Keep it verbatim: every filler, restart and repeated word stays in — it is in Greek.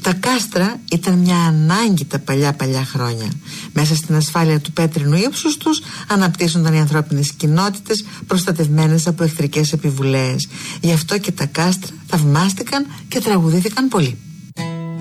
Τα κάστρα ήταν μια ανάγκη τα παλιά παλιά χρόνια. Μέσα στην ασφάλεια του πέτρινου ύψους τους αναπτύσσονταν οι ανθρώπινες κοινότητες προστατευμένες από εχθρικές επιβουλές. Γι' αυτό και τα κάστρα θαυμάστηκαν και τραγουδήθηκαν πολύ.